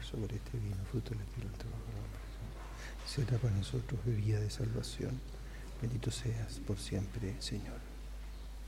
sobre este vino, fruto del Espíritu. Será para nosotros bebida de salvación. Bendito seas por siempre, Señor.